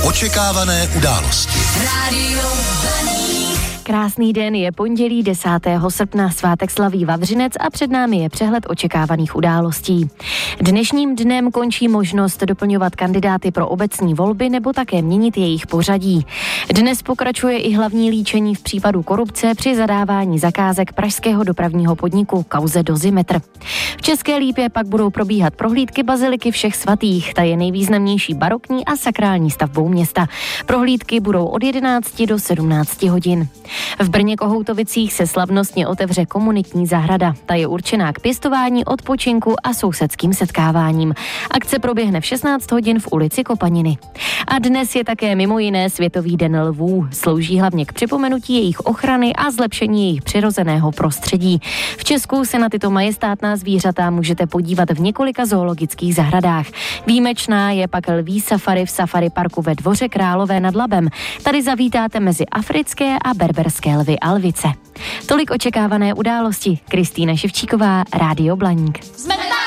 Očekávané události. Rádio Blaník. Krásný den, je pondělí 10. srpna, svátek slaví Vavřinec a před námi je přehled očekávaných událostí. Dnešním dnem končí možnost doplňovat kandidáty pro obecní volby nebo také měnit jejich pořadí. Dnes pokračuje i hlavní líčení v případu korupce při zadávání zakázek pražského dopravního podniku kauze Dozimetr. V České Lípě pak budou probíhat prohlídky baziliky Všech svatých, ta je nejvýznamnější barokní a sakrální stavbou města. Prohlídky budou od 11 do 17 hodin. V Brně Kohoutovicích se slavnostně otevře komunitní zahrada. Ta je určená k pěstování, odpočinku a sousedským setkáváním. Akce proběhne v 16 hodin v ulici Kopaniny. A dnes je také mimo jiné Světový den lvů. Slouží hlavně k připomenutí jejich ochrany a zlepšení jejich přirozeného prostředí. V Česku se na tyto majestátná zvířata můžete podívat v několika zoologických zahradách. Výjimečná je pak lví safari v Safari parku ve Dvoře Králové nad Labem. Tady zavítáte mezi africké a berberské lvy a lvice. Tolik očekávané události. Kristýna Ševčíková, Rádio Blaník.